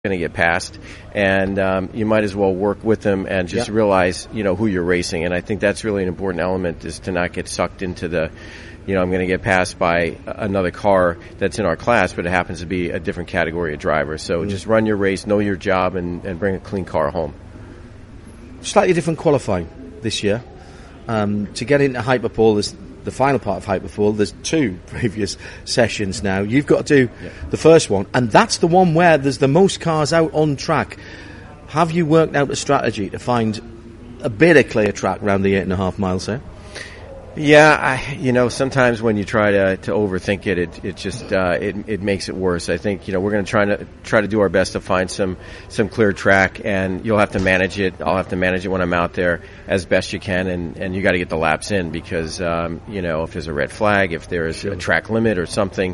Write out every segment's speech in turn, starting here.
going to get passed, and you might as well work with them and just realize, who you're racing. And I think that's really an important element, is to not get sucked into the, I'm going to get passed by another car that's in our class, but it happens to be a different category of driver. So just run your race, know your job, and bring a clean car home. Slightly different qualifying this year. To get into Hyperpole, the final part of Hyperpole, there's 2 previous sessions now. You've got to do the first one, and that's the one where there's the most cars out on track. Have you worked out a strategy to find a bit of clear track around the 8.5 miles there? Yeah, sometimes when you try to overthink it, it just it makes it worse. I think we're going to try to do our best to find some clear track, and you'll have to manage it. I'll have to manage it when I'm out there as best you can, and you got to get the laps in, because if there's a red flag, if there's a track limit or something,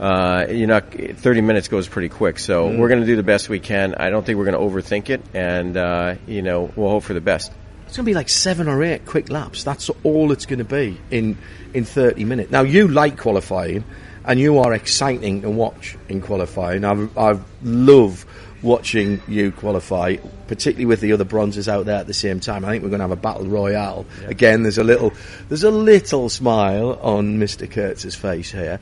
30 minutes goes pretty quick. So we're going to do the best we can. I don't think we're going to overthink it, and we'll hope for the best. It's going to be like 7 or 8 quick laps. That's all it's going to be in 30 minutes. Now, you like qualifying, and you are exciting to watch in qualifying. I love watching you qualify, particularly with the other bronzes out there at the same time. I think we're going to have a battle royale. Yeah. Again, there's a little smile on Mr. Kurtz's face here.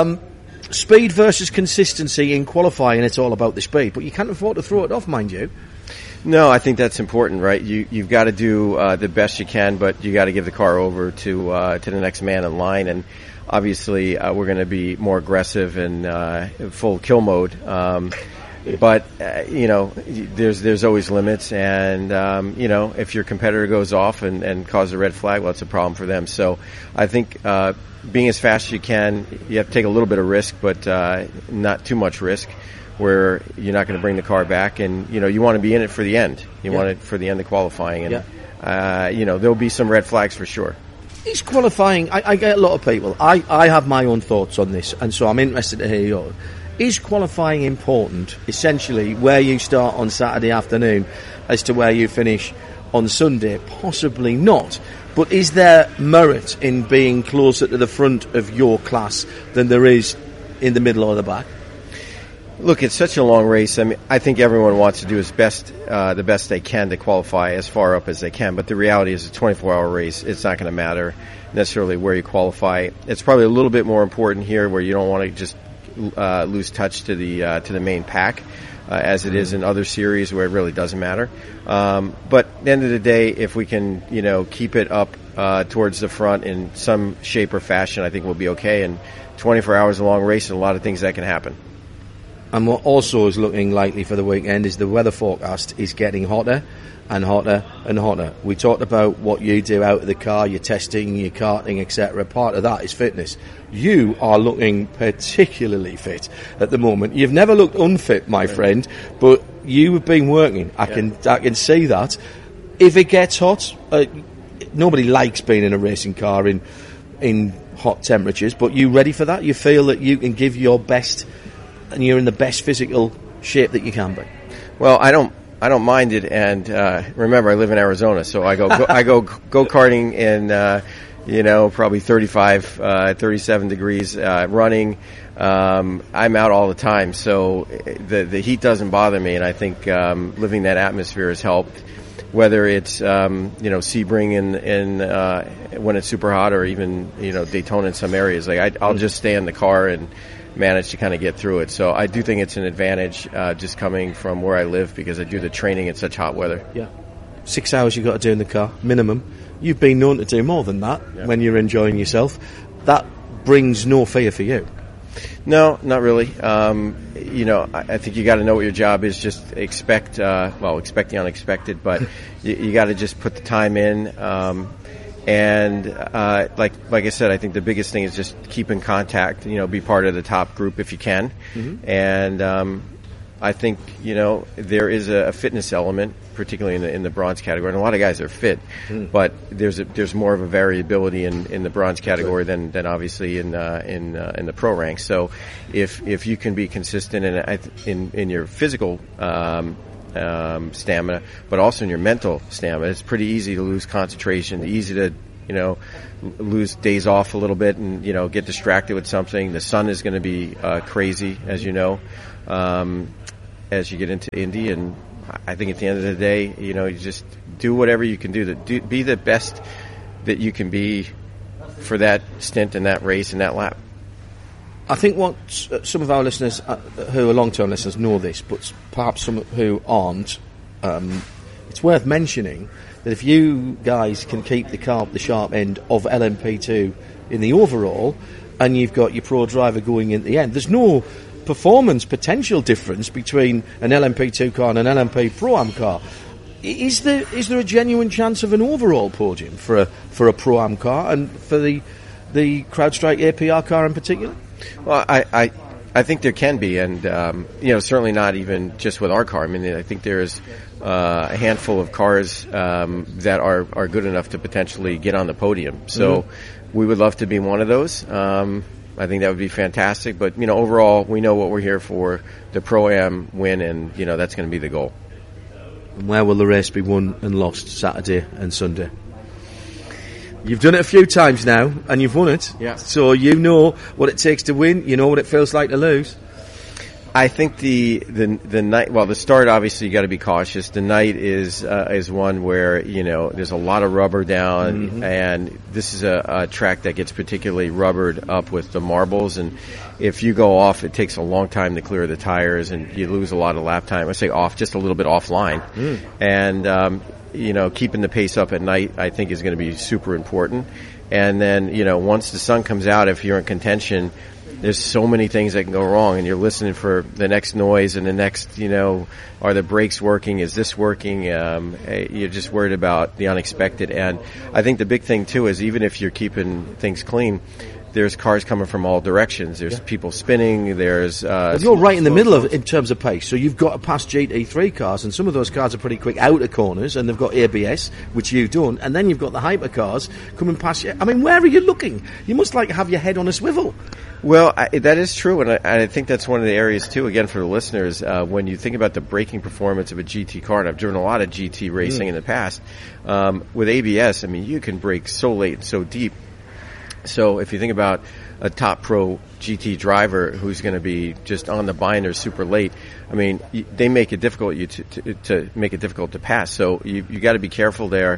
Speed versus consistency in qualifying, it's all about the speed, but you can't afford to throw it off, mind you. No, I think that's important, right? You've got to do the best you can, but you got to give the car over to the next man in line. And obviously, we're going to be more aggressive and full kill mode. But there's always limits, and if your competitor goes off and causes a red flag, well, it's a problem for them. So I think being as fast as you can, you have to take a little bit of risk, but not too much risk, where you're not going to bring the car back, and you want to be in it for the end. You want it for the end of qualifying, and there'll be some red flags for sure. Is qualifying? I get a lot of people. I have my own thoughts on this, and so I'm interested to hear yours. Is qualifying important, essentially, where you start on Saturday afternoon as to where you finish on Sunday? Possibly not. But is there merit in being closer to the front of your class than there is in the middle or the back? Look, it's such a long race. I mean, I think everyone wants to do the best they can to qualify as far up as they can. But the reality is, a 24-hour race, it's not going to matter necessarily where you qualify. It's probably a little bit more important here, where you don't want to just lose touch to the main pack, as it is in other series where it really doesn't matter. But at the end of the day, if we can, keep it up towards the front in some shape or fashion, I think we'll be okay. And 24 hours a long race, and a lot of things that can happen. And what also is looking likely for the weekend is the weather forecast is getting hotter and hotter and hotter. We talked about what you do out of the car, your testing, your karting, etc. Part of that is fitness. You are looking particularly fit at the moment. You've never looked unfit, my friend, but you have been working. I can see that. If it gets hot, nobody likes being in a racing car in hot temperatures, but you ready for that? You feel that you can give your best, and you're in the best physical shape that you can be? Well, I don't mind it, and remember, I live in Arizona, so I go karting in probably 35, 37 degrees, running. I'm out all the time, so the heat doesn't bother me, and I think living that atmosphere has helped. Whether it's Sebring in when it's super hot, or even Daytona in some areas, I'll just stay in the car and manage to kind of get through it. So I do think it's an advantage just coming from where I live, because I do the training in such hot weather. Yeah. 6 hours you've got to do in the car, minimum. You've been known to do more than that when you're enjoying yourself. That brings no fear for you. No, not really. I think you got to know what your job is. Just expect the unexpected, but you got to just put the time in. And like I said, I think the biggest thing is just keep in contact. Be part of the top group if you can. Mm-hmm. And I think there is a fitness element, particularly in the bronze category. And a lot of guys are fit, but there's more of a variability in the bronze category than obviously in the pro ranks. So if you can be consistent in your physical stamina, but also in your mental stamina, it's pretty easy to lose concentration, easy to lose days off a little bit, and get distracted with something. The sun is going to be crazy, as you know. as you get into Indy. And I think at the end of the day, you know, you just do whatever you can do to be the best that you can be for that stint and that race and that lap. I think what some of our listeners who are long-term listeners know this, but perhaps some who aren't, it's worth mentioning that if you guys can keep the car at the sharp end of LMP2 in the overall, and you've got your pro driver going in the end, there's no performance potential difference between an LMP2 car and an LMP Pro-Am car. Is there a genuine chance of an overall podium for a Pro-Am car and for the CrowdStrike APR car in particular? Well, I think there can be, and you know, certainly not even just with our car. I mean, I think there's a handful of cars that are good enough to potentially get on the podium. So we would love to be one of those. I think that would be fantastic. But you know, overall, we know what we're here for: the Pro-Am win, and you know that's going to be the goal. And where will the race be won and lost Saturday and Sunday? You've done it a few times now, and you've won it. Yeah. So you know what it takes to win. You know what it feels like to lose. I think the night. Well, the start obviously you got to be cautious. The night is one where you know there's a lot of rubber down, and this is a track that gets particularly rubbered up with the marbles. And if you go off, it takes a long time to clear the tires, and you lose a lot of lap time. I say off, just a little bit offline, and you know, keeping the pace up at night, I think, is going to be super important. And then you know, once the sun comes out, if you're in contention, there's so many things that can go wrong, and you're listening for the next noise and the next, you know, are the brakes working? Is this working? You're just worried about the unexpected. And I think the big thing, too, is even if you're keeping things clean, there's cars coming from all directions. There's people spinning. There's you're right in the middle of it in terms of pace. So you've got to pass GT3 cars, and some of those cars are pretty quick out of corners, and they've got ABS, which you don't. And then you've got the hypercars coming past you. I mean, where are you looking? You must have your head on a swivel. Well, that is true, and I think that's one of the areas, too, again, for the listeners, when you think about the braking performance of a GT car, and I've driven a lot of GT racing in the past, with ABS, I mean, you can brake so late and so deep. So if you think about a top pro GT driver who's going to be just on the binder super late, I mean, they make it difficult to make it difficult to pass. So you got to be careful there,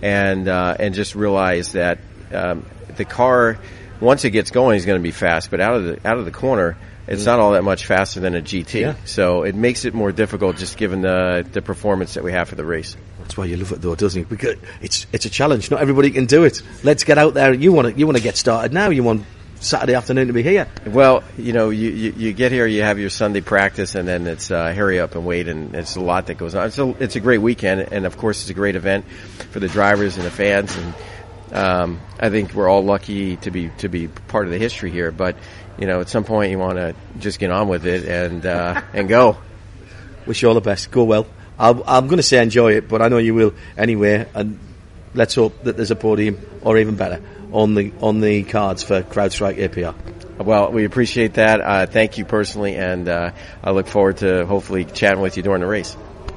and just realize that the car, once it gets going, is going to be fast. But out of the corner, it's not all that much faster than a GT. Yeah. So it makes it more difficult, just given the performance that we have for the race. That's why you love it, though, doesn't it? Because it's a challenge. Not everybody can do it. Let's get out there. You want to get started now. You want Saturday afternoon to be here. Well, you know, you get here, you have your Sunday practice, and then it's hurry up and wait, and it's a lot that goes on. It's a great weekend, and of course, it's a great event for the drivers and the fans. And I think we're all lucky to be part of the history here. But you know, at some point, you want to just get on with it and go. Wish you all the best. Go well. I'm going to say enjoy it, but I know you will anyway. And let's hope that there's a podium, or even better, on the cards for CrowdStrike APR. Well, we appreciate that. Thank you personally, and I look forward to hopefully chatting with you during the race.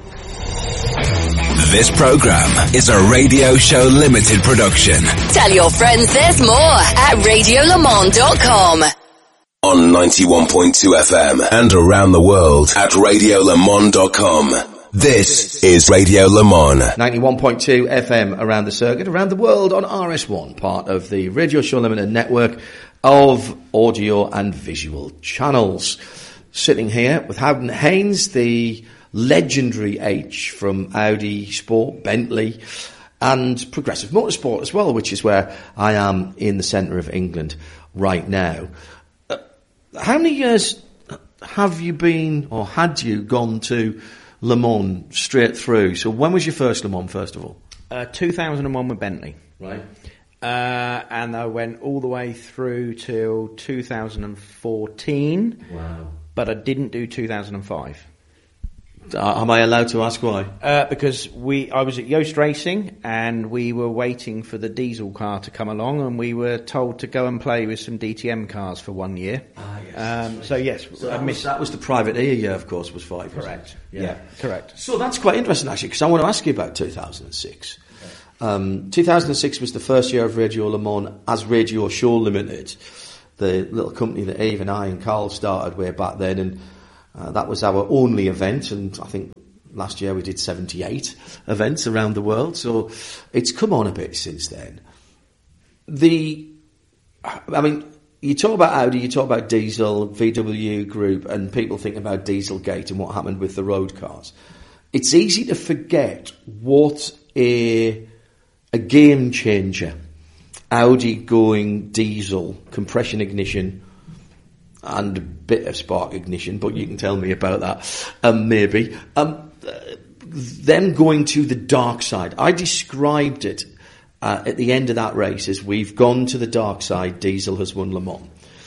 This program is a Radio Show Limited production. Tell your friends there's more at radiolemans.com. On 91.2 FM and around the world at radiolemans.com. This is Radio Le Mans. 91.2 FM around the circuit, around the world on RS1, part of the Radio Show Limited network of audio and visual channels. Sitting here with Howden Haynes, the legendary H from Audi Sport, Bentley, and Progressive Motorsport as well, which is where I am in the centre of England right now. How many years have you been, or had you gone to Le Mans straight through? So when was your first Le Mans, first of all? 2001 with Bentley. Right. And I went all the way through till 2014. Wow. But I didn't do 2005. Am I allowed to ask why? Because I was at Yost Racing, and we were waiting for the diesel car to come along, and we were told to go and play with some DTM cars for 1 year. Yes. So yes, so that was the privateer year, of course, was 5. Correct. Yeah, correct. So that's quite interesting, actually, because I want to ask you about 2006. 2006 was the first year of Radio Le Mans as Radio Show Limited, the little company that Eve and I and Carl started way back then, and That was our only event, and I think last year we did 78 events around the world, so it's come on a bit since then. You talk about Audi, you talk about Diesel, VW Group, and people think about Dieselgate and what happened with the road cars. It's easy to forget what a game changer Audi going diesel, compression ignition, and a bit of spark ignition, but you can tell me about that, maybe. Them going to the dark side. I described it at the end of that race as we've gone to the dark side, Diesel has won Le Mans.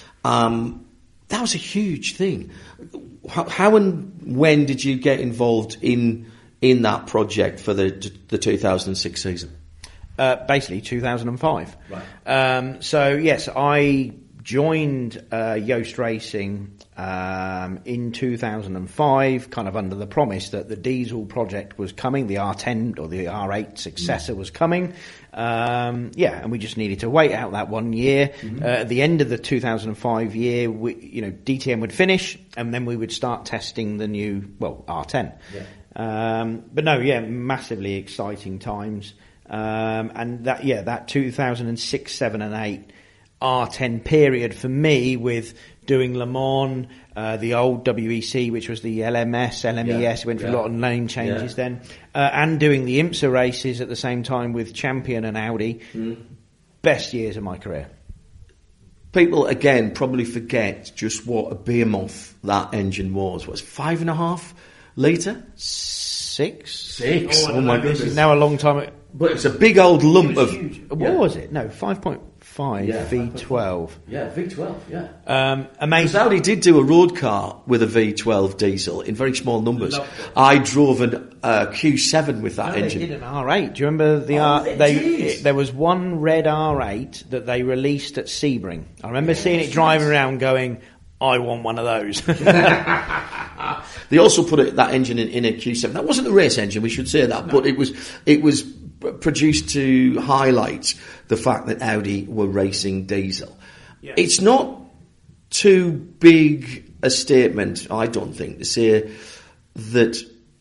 That was a huge thing. How and when did you get involved in that project for the 2006 season? Basically 2005. Right. So yes, I joined Yoast Racing in 2005, kind of under the promise that the diesel project was coming, the R10 or the R8 successor was coming. And we just needed to wait out that 1 year. At the end of the 2005 year, DTM would finish, and then we would start testing the new, R10. Yeah. Massively exciting times. And that 2006, 7 and 8 R10 period for me, with doing Le Mans, the old WEC, which was the LMS, LMES, went through a lot of name changes then, and doing the IMSA races at the same time with Champion and Audi. Best years of my career. People, again, probably forget just what a behemoth that engine was. Was 5.5 litre? 6? Oh my goodness. This is now a long time. But it's a big old lump of... What was it? No, 5.5 V12. Yeah, V12, yeah. Amazing. Because Audi did do a road car with a V12 diesel in very small numbers. I drove an Q7 with that engine. They did an R8. Do you remember there was one red R8 that they released at Sebring. I remember seeing it driving around going, I want one of those. They also put that engine in a Q7. That wasn't a race engine, we should say that, but it was produced to highlight the fact that Audi were racing diesel. Yeah. It's not too big a statement, I don't think, to say that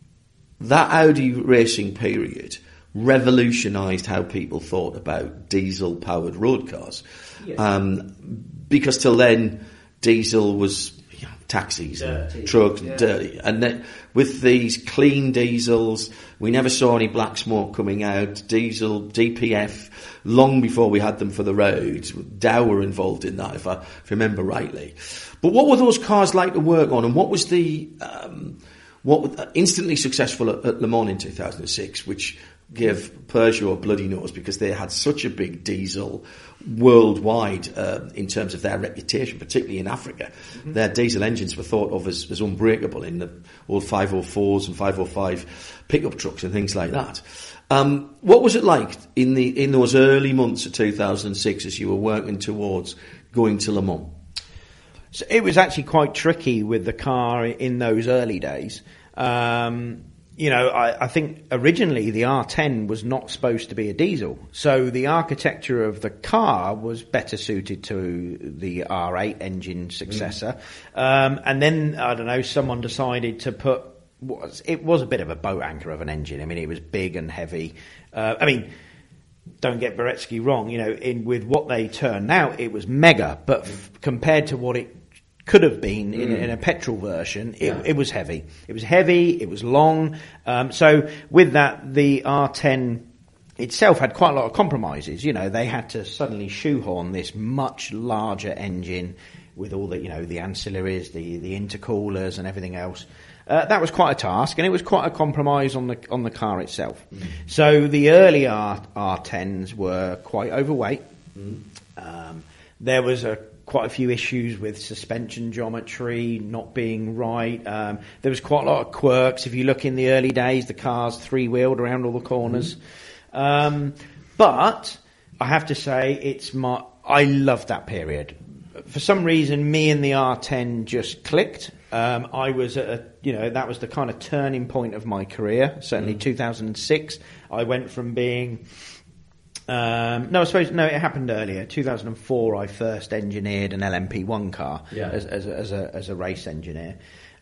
Audi racing period revolutionised how people thought about diesel-powered road cars. Yeah. Because till then, diesel was taxis and trucks and dirty. And then with these clean diesels, we never saw any black smoke coming out. Diesel, DPF, long before we had them for the roads. Dow were involved in that, if I remember rightly. But what were those cars like to work on? And what was what was instantly successful at Le Mans in 2006, which gave Peugeot a bloody nose because they had such a big diesel worldwide in terms of their reputation, particularly in Africa. Mm-hmm. Their diesel engines were thought of as unbreakable in the old 504s and 505 pickup trucks and things like that. What was it like in those early months of 2006 as you were working towards going to Le Mans? So it was actually quite tricky with the car in those early days. I think originally the R10 was not supposed to be a diesel. So the architecture of the car was better suited to the R8 engine successor. And then, I don't know, someone decided to put... It was a bit of a boat anchor of an engine. I mean, it was big and heavy. Don't get Beretsky wrong. With what they turned out, it was mega. But compared to what it could have been in a petrol version, it was heavy. It was heavy, it was long. So with that, the R10 itself had quite a lot of compromises. They had to suddenly shoehorn this much larger engine with all the, the ancillaries, the intercoolers and everything else. That was quite a task, and it was quite a compromise on the car itself. So the early R10s were quite overweight. There was quite a few issues with suspension geometry not being right. There was quite a lot of quirks. If you look in the early days, the car's three-wheeled around all the corners. But I have to say, I loved that period. For some reason, me and the R10 just clicked. I was that was the kind of turning point of my career. Certainly 2006, I went from being... it happened earlier. 2004, I first engineered an LMP1 car as a race engineer.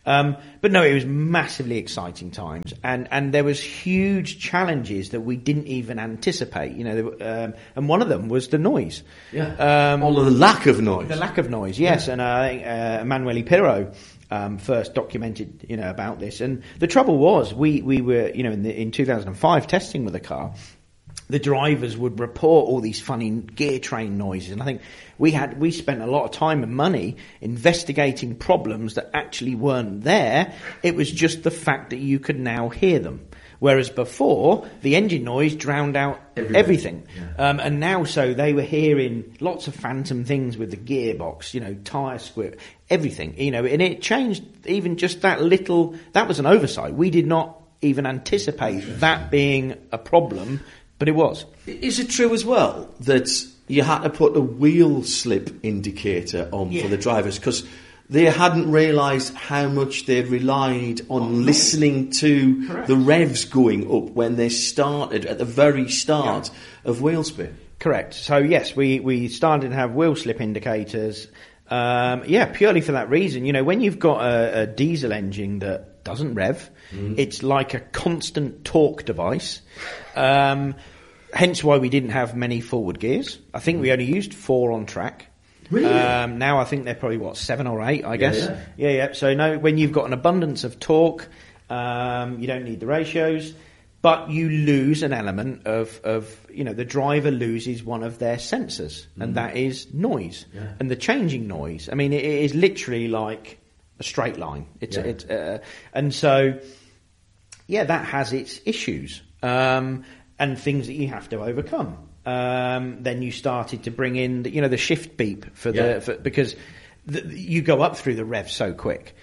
But no, it was massively exciting times, and there was huge challenges that we didn't even anticipate. And one of them was the noise. Yeah. All of the lack of noise. The lack of noise, yes. Yeah. And I think Emanuele Pirro first documented, about this. And the trouble was, we were, in 2005 testing with the car. The drivers would report all these funny gear train noises, and I think we spent a lot of time and money investigating problems that actually weren't there. It was just the fact that you could now hear them, whereas before the engine noise drowned out everything. Yeah. And now, so they were hearing lots of phantom things with the gearbox, tyre squeak, everything, and it changed even just that little. That was an oversight. We did not even anticipate that being a problem. But it was. Is it true as well that you had to put a wheel slip indicator on for the drivers because they hadn't realised how much they relied on listening to the revs going up when they started at the very start of wheel spin? Correct. So yes, we started to have wheel slip indicators. Purely for that reason. When you've got a diesel engine that doesn't rev, it's like a constant torque device. Hence why we didn't have many forward gears. I think we only used 4 on track. Really? Now I think they're probably 7 or 8, I guess. Yeah. So no, when you've got an abundance of torque, you don't need the ratios, but you lose an element of the driver loses one of their sensors, and that is noise and the changing noise. I mean, it is literally like a straight line. And so, that has its issues. And things that you have to overcome. Then you started to bring in, the shift beep because you go up through the rev so quick.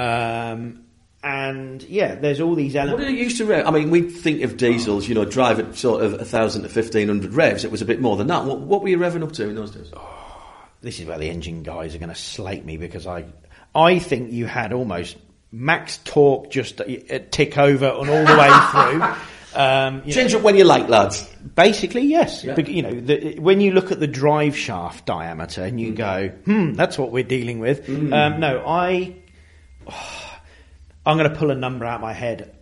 There's all these elements. What did it used to rev? I mean, we think of diesels, drive at sort of 1,000 to 1,500 revs. It was a bit more than that. What were you revving up to in those days? This is where the engine guys are going to slate me because I think you had almost max torque just tick over and all the way through. Change it when you like, lads. Basically, yes. Yeah. When you look at the drive shaft diameter and you go, that's what we're dealing with. I'm going to pull a number out of my head.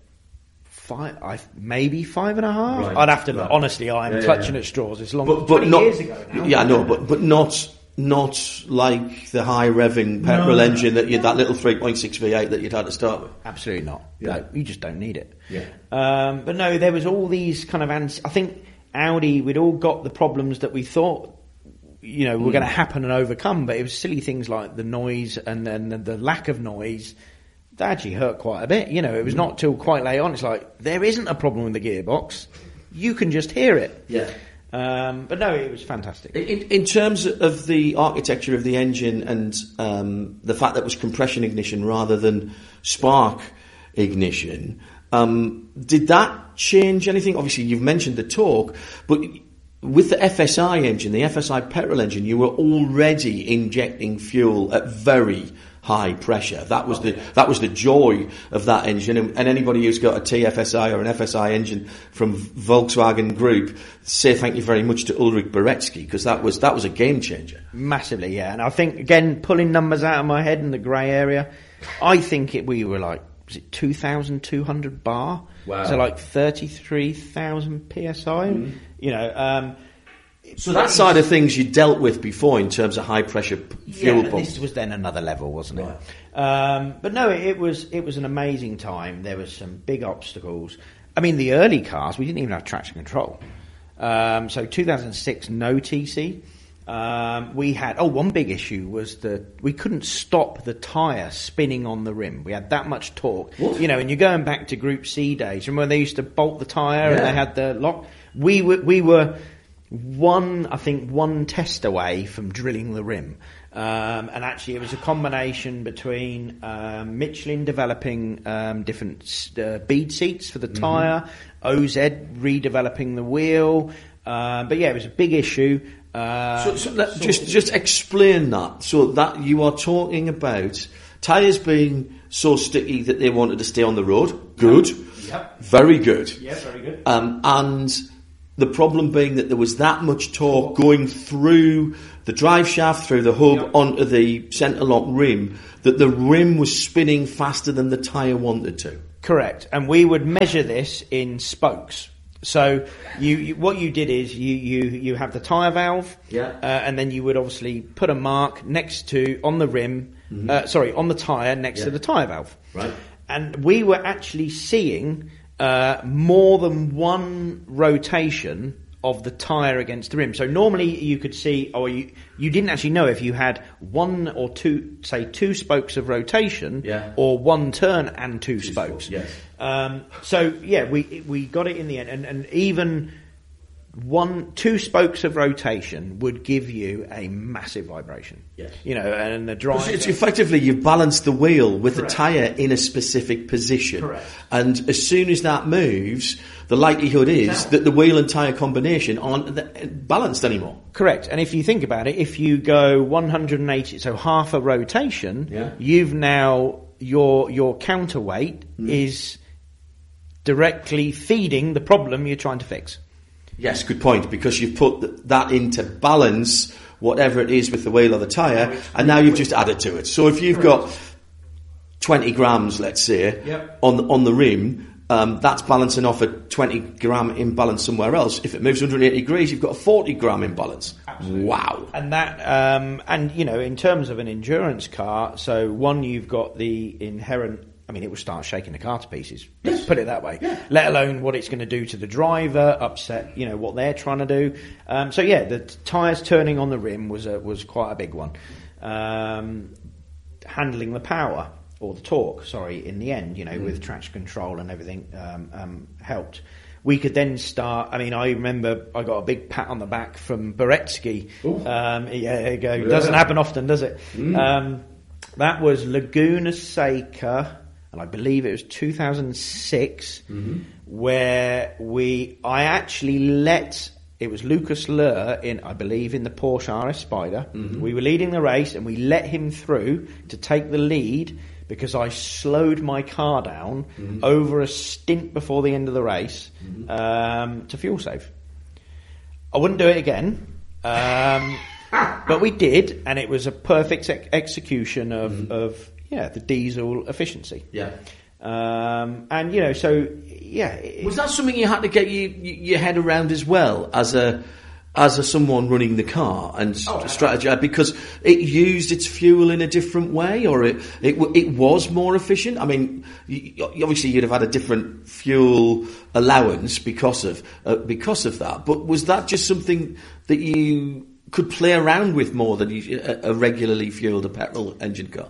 Maybe 5.5. Right. I'd have to look. Honestly, I'm clutching at straws. It's long, 20 years ago now. Yeah, no, but not like the high revving petrol engine that little 3.6 V8 that you'd had to start with. Absolutely not. Yeah. No, you just don't need it. Yeah. But no, there was all these kind of. I think Audi, we'd all got the problems that we thought, were going to happen and overcome. But it was silly things like the noise and then the lack of noise. That actually hurt quite a bit. It was not till quite late on. It's like there isn't a problem with the gearbox. You can just hear it. Yeah. But no, it was fantastic. In terms of the architecture of the engine and the fact that it was compression ignition rather than spark ignition, did that change anything? Obviously, you've mentioned the torque, but with the FSI engine, the FSI petrol engine, you were already injecting fuel at very high pressure. That was the joy of that engine. And anybody who's got a TFSI or an FSI engine from Volkswagen Group, say thank you very much to Ulrich Beretsky, because that was a game changer. Massively, yeah. And I think, again, pulling numbers out of my head in the grey area, I think we were like, was it 2,200 bar? Wow. So like 33,000 PSI. So that side of things you dealt with before in terms of high pressure fuel pumps. This was then another level, wasn't it? Right. But no, it was an amazing time. There was some big obstacles. I mean, the early cars, we didn't even have traction control. So 2006, no TC. We had one big issue was that we couldn't stop the tyre spinning on the rim. We had that much torque. What? And you're going back to Group C days. Remember when they used to bolt the tyre and they had the lock? We were one test away from drilling the rim. And actually it was a combination between Michelin developing different bead seats for the tyre, OZ redeveloping the wheel. But yeah, it was a big issue. Just explain that. So that you are talking about tyres being so sticky that they wanted to stay on the road. Good. Yep. Very good. Yeah, very good. And the problem being that there was that much torque going through the drive shaft through the hub onto the centre lock rim, that the rim was spinning faster than the tyre wanted to. Correct. And we would measure this in spokes. So what you did is you have the tyre valve, and then you would obviously put a mark next to on the rim, on the tyre next to the tyre valve. Right. And we were actually seeing more than one rotation of the tyre against the rim. So normally you could see, or you didn't actually know if you had one or two, say two spokes of rotation, or one turn and two spokes. Yes. We got it in the end, and even two spokes of rotation would give you a massive vibration. Yes. And the drive. It's effectively, you've balanced the wheel with Correct. the tyre in a specific position. Correct. And as soon as that moves, the likelihood is that the wheel and tyre combination aren't balanced anymore. Correct. And if you think about it, if you go 180, so half a rotation, you've now, your counterweight is directly feeding the problem you're trying to fix. Yes, good point, because you've put that into balance, whatever it is with the wheel or the tyre, and now you've just added to it. So if you've got 20 grams, let's say, on the rim, that's balancing off a 20 gram imbalance somewhere else. If it moves 180 degrees, you've got a 40 gram imbalance. Absolutely. Wow. And that, in terms of an endurance car, so one, you've got the inherent, it will start shaking the car to pieces. Let's put it that way. Yeah. Let alone what it's going to do to the driver, upset, what they're trying to do. The tyres turning on the rim was quite a big one. Handling the power, or the torque, in the end, with traction control and everything, helped. We could then start, I remember I got a big pat on the back from Boretsky. There you go. Yeah. Doesn't happen often, does it? That was Laguna Seca, and I believe it was 2006, where I actually it was Lucas Luhr in the Porsche RS Spider. We were leading the race, and we let him through to take the lead because I slowed my car down over a stint before the end of the race to fuel save. I wouldn't do it again, but we did, and it was a perfect execution of the diesel efficiency. Yeah. Was that something you had to get your head around as well as someone running the car and strategy, because it used its fuel in a different way, or it was more efficient? Obviously you'd have had a different fuel allowance because of that, but was that just something that you could play around with more than a regularly fueled petrol engine car?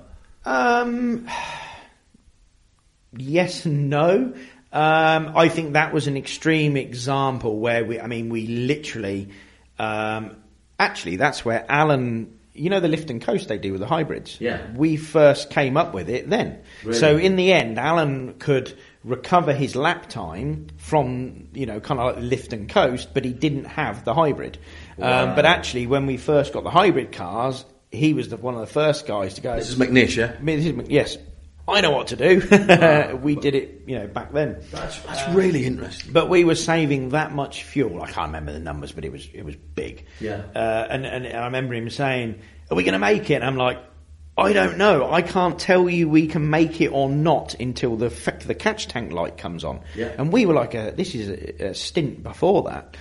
Yes and no. I think that was an extreme example where we literally, actually that's where Alan, the lift and coast they do with the hybrids. Yeah. We first came up with it then. Really? So in the end, Alan could recover his lap time from, kind of like lift and coast, but he didn't have the hybrid. Wow. But actually when we first got the hybrid cars, he was one of the first guys to go. This is McNish, yeah? Yes. I know what to do. We did it, back then. That's really interesting. But we were saving that much fuel. I can't remember the numbers, but it was big. Yeah. And I remember him saying, "Are we going to make it?" And I'm like, "I don't know. I can't tell you we can make it or not until the catch tank light comes on." Yeah. And we were like, "This is a stint before that."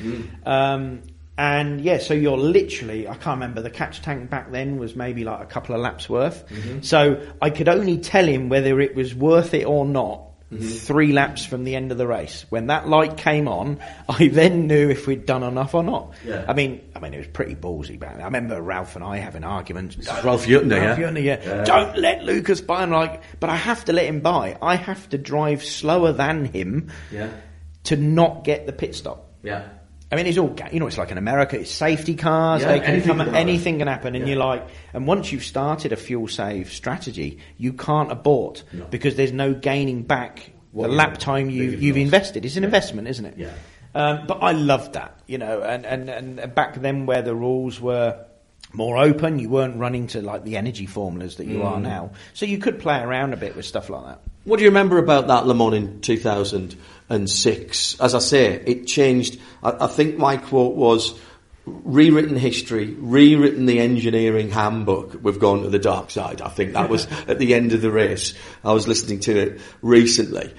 So you're literally, I can't remember, the catch tank back then was maybe like a couple of laps worth. So I could only tell him whether it was worth it or not 3 laps from the end of the race. When that light came on, I then knew if we'd done enough or not. Yeah. It was pretty ballsy back then. I remember Ralph and I having arguments. Ralph Yuttner, yeah. Don't let Lucas buy. And but I have to let him buy. I have to drive slower than him to not get the pit stop. Yeah. It's all, it's like in America, it's safety cars, they can anything can happen, and you're like, and once you've started a fuel save strategy, you can't abort, because there's no gaining back the lap time you've invested. It's an investment, isn't it? Yeah. But I loved that, and back then where the rules were more open, you weren't running to like the energy formulas that you are now, so you could play around a bit with stuff like that. What do you remember about that Le Mans in 2006? As I say, it changed. I think my quote was, rewritten history, rewritten the engineering handbook. We've gone to the dark side. I think that was at the end of the race. I was listening to it recently.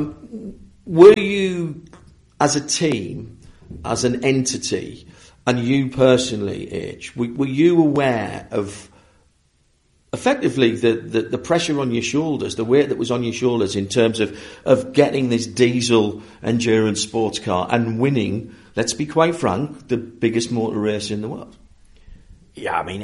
Were you, as a team, as an entity, and you personally, H, were you aware of effectively the pressure on your shoulders, the weight that was on your shoulders in terms of getting this diesel endurance sports car and winning, let's be quite frank, the biggest motor race in the world? Yeah, I mean,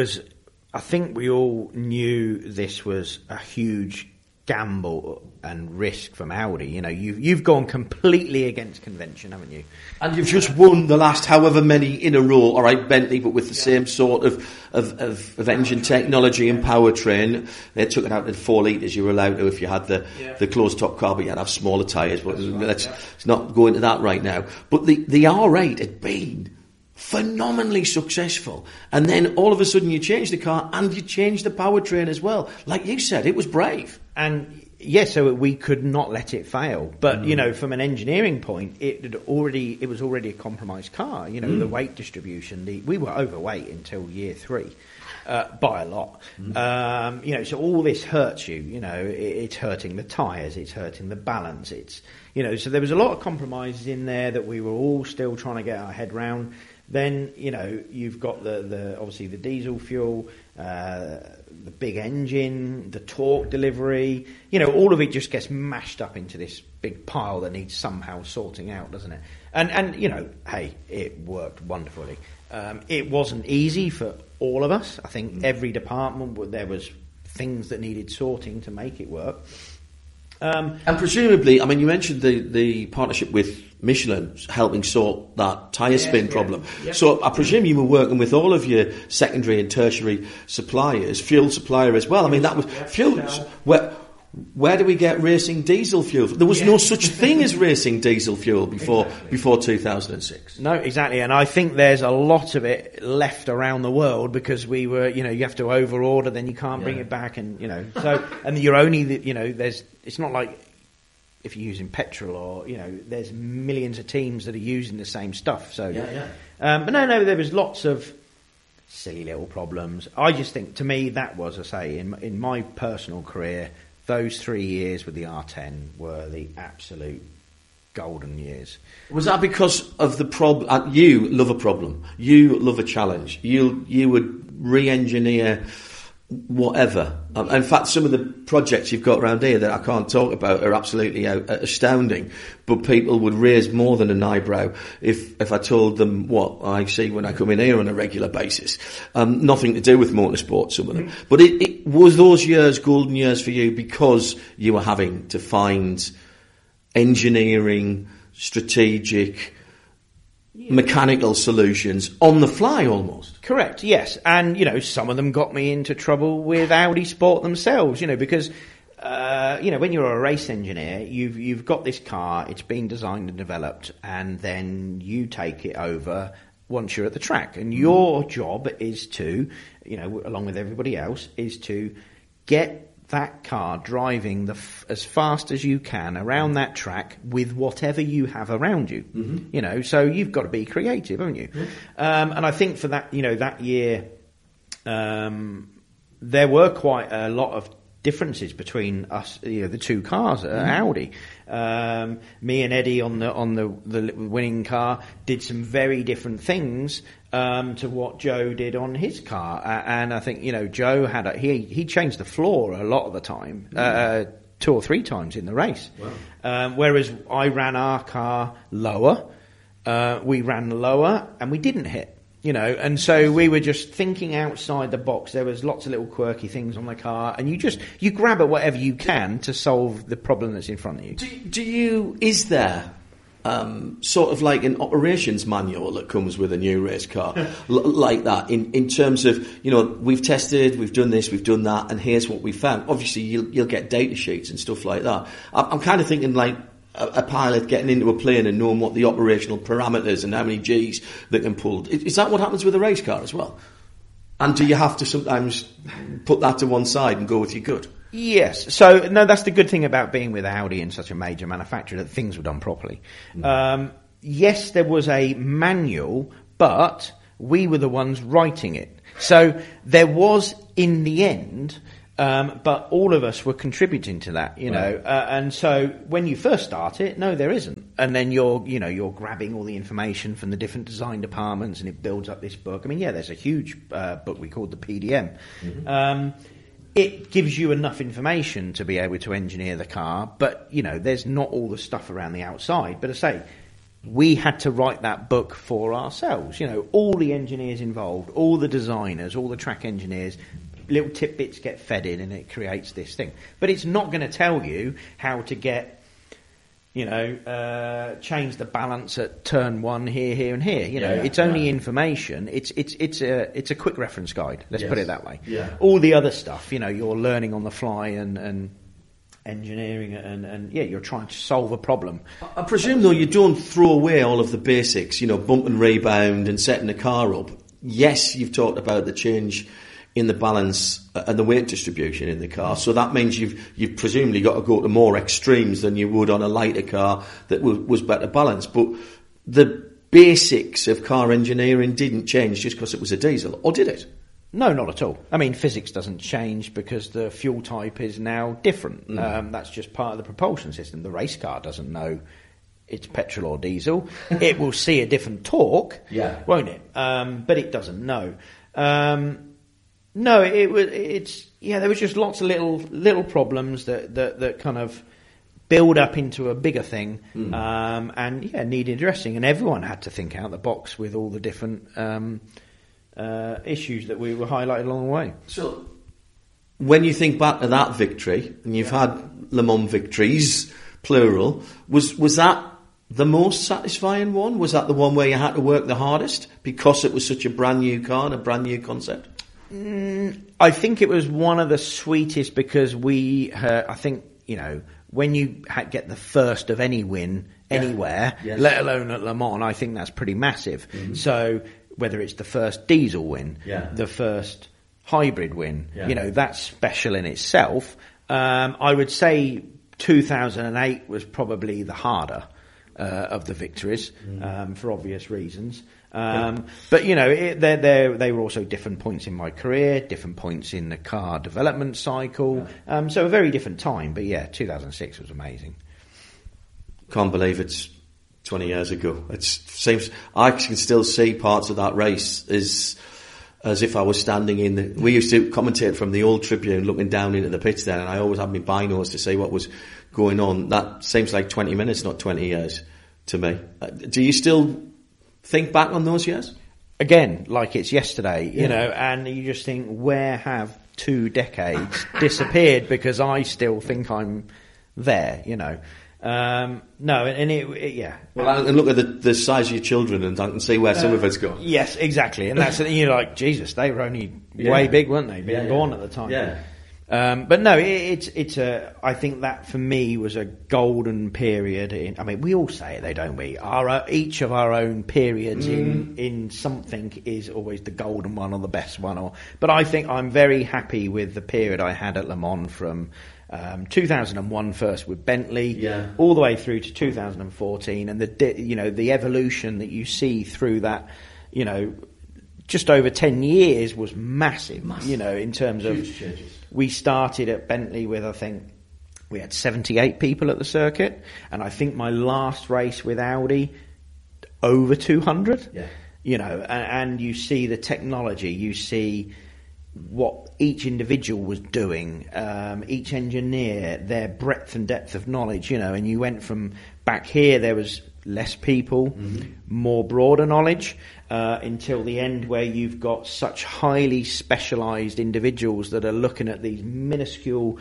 I think we all knew this was a huge gamble and risk from Audi. You know, you've gone completely against convention, haven't you? And you've just won the last however many in a row. All right, Bentley, but with the same sort of engine technology and powertrain. They took it out at 4 litres. You were allowed to if you had the closed top car, but you had to have smaller tyres. But let's not go into that right now. But the R8 had been phenomenally successful, and then all of a sudden you change the car and you change the powertrain as well. Like you said, it was brave. And yes, so we could not let it fail. But you know, from an engineering point, it was already a compromised car. You know, the weight distribution. We were overweight until year 3. By a lot. You know, so all this hurts you. You know, it's hurting the tyres, it's hurting the balance. It's, you know, so there was a lot of compromises in there that we were all still trying to get our head round. Then, you know, you've got the obviously the diesel fuel, the big engine, the torque delivery. You know, all of it just gets mashed up into this big pile that needs somehow sorting out, doesn't it? And you know, hey, it worked wonderfully. It wasn't easy for all of us. I think every department, there was things that needed sorting to make it work. And presumably, I mean, you mentioned the partnership with Michelin helping sort that tyre spin problem. Yeah. So I presume you were working with all of your secondary and tertiary suppliers, fuel supplier as well. I mean, that was fuel. Where do we get racing diesel fuel? There was no such thing as racing diesel fuel before 2006. No, exactly. And I think there's a lot of it left around the world because we were, you know, you have to over order, then you can't bring it back, and you know, so and you're only, you know, it's not like if you're using petrol or, you know, there's millions of teams that are using the same stuff. So, but no, there was lots of silly little problems. I just think, to me, that was, I say, in my personal career, those 3 years with the R10 were the absolute golden years. Was that because of the problem? You love a problem. You love a challenge. You would re-engineer whatever. In fact, some of the projects you've got around here that I can't talk about are absolutely astounding. But people would raise more than an eyebrow if I told them what I see when I come in here on a regular basis. Nothing to do with motorsport, some of them. But it was those years golden years for you because you were having to find engineering, strategic, mechanical solutions on the fly almost. Correct, yes. And, you know, some of them got me into trouble with Audi Sport themselves, you know, because, you know, when you're a race engineer, you've got this car, it's been designed and developed, and then you take it over once you're at the track. And your job is to, you know, along with everybody else, is to get that car driving as fast as you can around that track with whatever you have around you. You know, so you've got to be creative, haven't you? And I think for that, you know, that year, there were quite a lot of differences between us, you know, the two cars at Audi. Me and Eddie on the winning car did some very different things to what Joe did on his car, and I think, you know, Joe had he changed the floor a lot of the time, 2 or 3 times in the race. Wow. Whereas I ran our car lower, we ran lower, and we didn't hit. You know, and so we were just thinking outside the box. There was lots of little quirky things on the car, and you grab at whatever you can to solve the problem that's in front of you. Is there sort of like an operations manual that comes with a new race car like that in terms of, you know, we've tested, we've done this, we've done that, and here's what we found. Obviously, you'll get data sheets and stuff like that. I'm kind of thinking like a pilot getting into a plane and knowing what the operational parameters and how many Gs they can pull. Is that what happens with a race car as well? And do you have to sometimes put that to one side and go with your gut? Yes. So, no, that's the good thing about being with Audi and such a major manufacturer, that things were done properly. Yes, there was a manual, but we were the ones writing it. So there was, in the end, but all of us were contributing to that, you know. And so when you first start it, no, there isn't. And then you're grabbing all the information from the different design departments, and it builds up this book. I mean, yeah, there's a huge book we called the PDM. Mm-hmm. It gives you enough information to be able to engineer the car, but, you know, there's not all the stuff around the outside. But I say, we had to write that book for ourselves. You know, all the engineers involved, all the designers, all the track engineers, little tidbits get fed in and it creates this thing. But it's not going to tell you how to get, you know, change the balance at turn 1 here, and here. You know, it's only information. It's a quick reference guide. Let's put it that way. Yeah. All the other stuff, you know, you're learning on the fly and engineering and you're trying to solve a problem. I presume though you don't throw away all of the basics. You know, bump and rebound and setting the car up. Yes, you've talked about the change in the balance and the weight distribution in the car. So that means you've presumably got to go to more extremes than you would on a lighter car that was better balanced. But the basics of car engineering didn't change just because it was a diesel, or did it? No, not at all. I mean, physics doesn't change because the fuel type is now different. That's just part of the propulsion system. The race car doesn't know it's petrol or diesel. It will see a different torque, won't it? But it doesn't know. No, there was just lots of little problems that kind of build up into a bigger thing, and needed addressing. And everyone had to think out the box with all the different issues that we were highlighted along the way. So, when you think back to that victory, and you've had Le Mans victories, plural, was that the most satisfying one? Was that the one where you had to work the hardest because it was such a brand new car and a brand new concept? I think it was one of the sweetest because I think, you know, when you get the first of any win anywhere, let alone at Le Mans, I think that's pretty massive. Mm-hmm. So whether it's the first diesel win, the first hybrid win, you know, that's special in itself. I would say 2008 was probably the harder of the victories, for obvious reasons. But, you know, they were also different points in my career, different points in the car development cycle. So a very different time. But, 2006 was amazing. Can't believe it's 20 years ago. I can still see parts of that race as if I was standing we used to commentate from the old Tribune looking down into the pits there, and I always had my binos to see what was going on. That seems like 20 minutes, not 20 years to me. Do you still think back on those years? Again, like it's yesterday, you know, and you just think, where have 2 decades disappeared? Because I still think I'm there, you know. No, and Well, and look at the size of your children, and I can see where some of it's gone. Yes, exactly, and that's you're like, Jesus, they were only way big, weren't they? Being born at the time. Yeah. But no, I think that for me was a golden period. I mean, we all say it, though, don't we? Each of our own periods in something is always the golden one or the best one. But I think I'm very happy with the period I had at Le Mans from 2001 first with Bentley, all the way through to 2014, and the evolution that you see through that, you know, just over 10 years was massive. You know, in terms of changes. We started at Bentley with, I think, we had 78 people at the circuit, and I think my last race with Audi, over 200. Yeah. You know, and you see the technology, you see what each individual was doing, each engineer, their breadth and depth of knowledge, you know, and you went from back here, there was less people, more broader knowledge, until the end where you've got such highly specialised individuals that are looking at these minuscule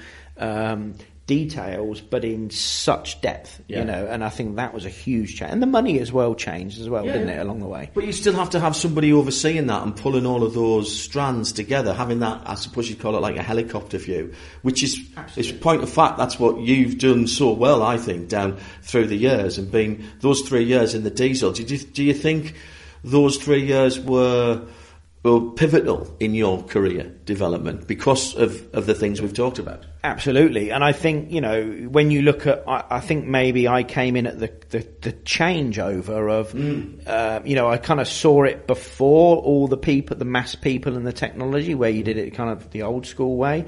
details, but in such depth, you know, and I think that was a huge change. And the money as well changed as well, didn't it, along the way? But you still have to have somebody overseeing that and pulling all of those strands together, having that, I suppose you'd call it like a helicopter view, which is point of fact, that's what you've done so well, I think, down through the years, and being those 3 years in the diesel. Do you think those 3 years were were pivotal in your career development because of the things we've talked about. Absolutely. And I think, when you look at, I think maybe I came in at the changeover of, I kind of saw it before all the people, the mass people and the technology, where you did it kind of the old school way,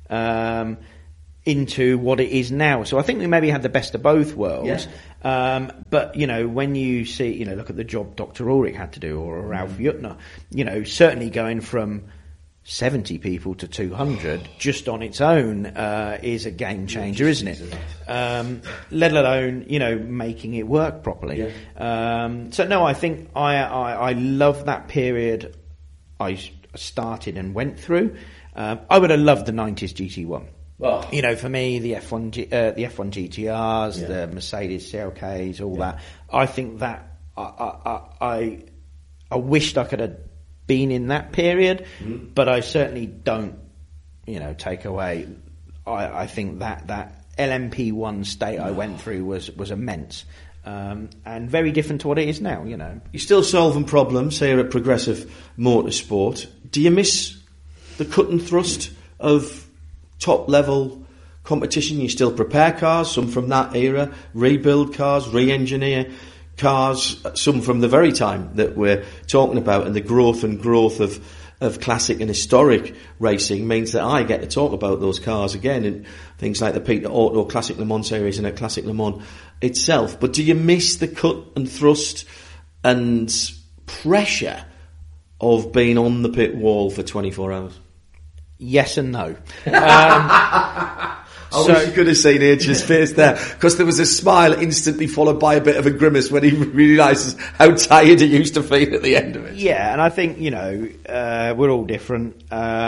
into what it is now. So I think we maybe had the best of both worlds. Yeah. But, when you see, look at the job Dr. Ulrich had to do, or Ralph Juttner, certainly going from 70 people to 200 just on its own is a game changer, isn't it? Let alone, making it work properly. Yeah. So no, I think I love that period I started and went through. I would have loved the 90s GT1. Well, for me, the F1 GTRs, the Mercedes CLKs, all that. I think that I wished I could have been in that period, but I certainly don't, take away. I think that LMP1 state I went through was immense, and very different to what it is now. You're still solving problems here at Progressive Motorsport. Do you miss the cut and thrust of top level competition? You still prepare cars, some from that era, rebuild cars, re-engineer cars, some from the very time that we're talking about, and the growth of classic and historic racing means that I get to talk about those cars again, and things like the Peter Auto Classic Le Mans series and a Classic Le Mans itself. But do you miss the cut and thrust and pressure of being on the pit wall for 24 hours? Yes and no. I wish you could have seen H's face there, because there was a smile instantly followed by a bit of a grimace when he realises how tired he used to feel at the end of it. Yeah, and I think, we're all different.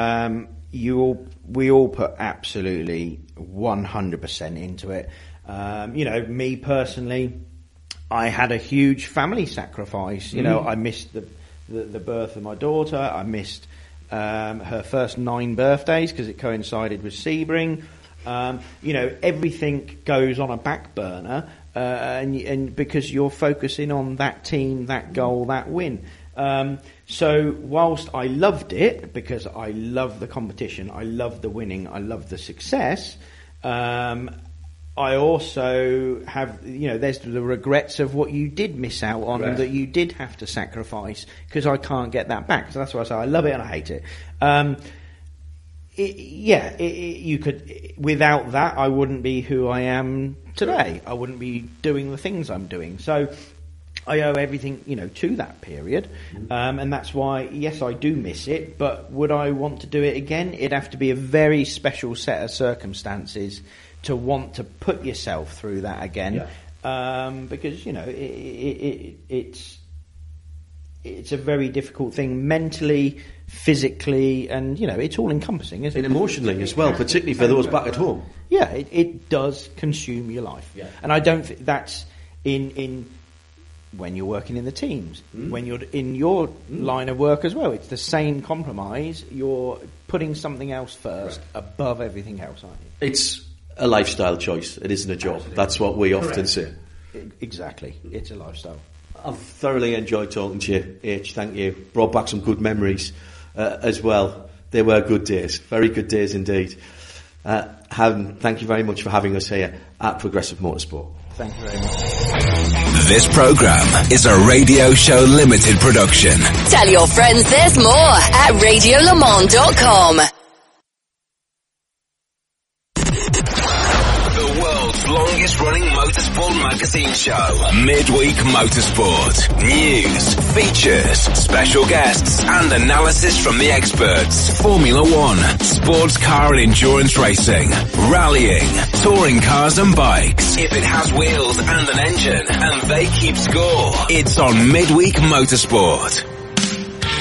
We all put absolutely 100% into it. Me personally, I had a huge family sacrifice. I missed the birth of my daughter. I missed her first 9 birthdays because it coincided with Sebring. Everything goes on a back burner, and because you're focusing on that team, that goal, that win. So whilst I loved it, because I love the competition, I love the winning, I love the success, I also have, there's the regrets of what you did miss out on, right, that you did have to sacrifice, because I can't get that back. So that's why I say I love it and I hate it. You could, without that, I wouldn't be who I am today. I wouldn't be doing the things I'm doing. So I owe everything, to that period. And that's why, yes, I do miss it, but would I want to do it again? It'd have to be a very special set of circumstances to want to put yourself through that again. Yeah. Because, it's a very difficult thing mentally, physically, and, it's all encompassing, isn't it? And emotionally as well, particularly for those back at home. Yeah, it does consume your life. Yeah. And I don't think that's in when you're working in the teams, when you're in your line of work as well. It's the same compromise. You're putting something else first above everything else, aren't you? It's a lifestyle choice. It isn't a job. Absolutely. That's what we often say. Exactly. It's a lifestyle. I've thoroughly enjoyed talking to you, H. Thank you. Brought back some good memories as well. They were good days. Very good days indeed. Thank you very much for having us here at Progressive Motorsport. Thank you very much. This programme is a Radio Show Limited production. Tell your friends there's more at radiolemans.com. Longest running motorsport magazine show, Midweek Motorsport. News, features, special guests, and analysis from the experts. Formula One, sports car and endurance racing, rallying, touring cars and bikes. If it has wheels and an engine, and they keep score, it's on Midweek Motorsport.